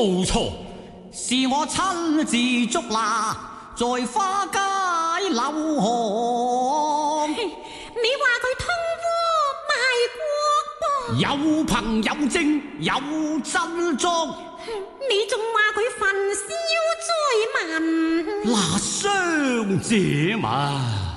冇錯，是我親自捉拿，在花街柳巷。 你話佢通貨賣國噃？ 有憑有證有真贓。 你仲話佢焚燒災民？ 那傷者嘛。